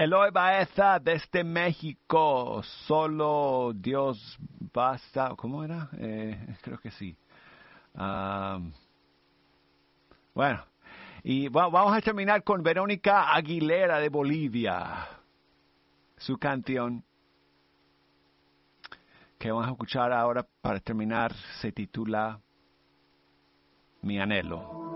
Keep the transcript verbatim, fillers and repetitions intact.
Eloy Baeza desde México. Solo Dios basta. ¿Cómo era? Eh, creo que sí. Um, bueno, y va- vamos a terminar con Verónica Aguilera de Bolivia. Su canción que vamos a escuchar ahora para terminar se titula Mi Anhelo.